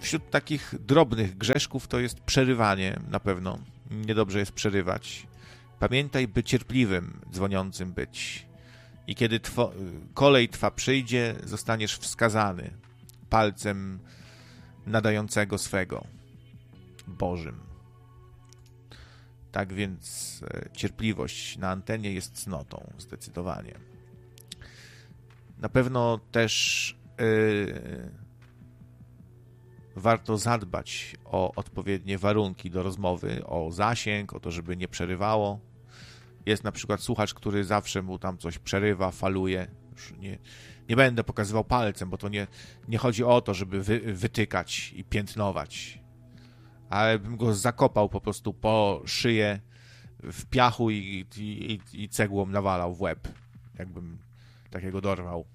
wśród takich drobnych grzeszków to jest przerywanie na pewno. Niedobrze jest przerywać. Pamiętaj, by cierpliwym dzwoniącym być. I kiedy kolej twa przyjdzie, zostaniesz wskazany palcem nadającego swego, Bożym. Tak więc cierpliwość na antenie jest cnotą, zdecydowanie. Na pewno też warto zadbać o odpowiednie warunki do rozmowy, o zasięg, o to, żeby nie przerywało. Jest na przykład słuchacz, który zawsze mu tam coś przerywa, faluje. Już nie będę pokazywał palcem, bo to nie chodzi o to, żeby wytykać i piętnować. Ale bym go zakopał po prostu po szyję w piachu i cegłą nawalał w łeb, jakbym takiego dorwał.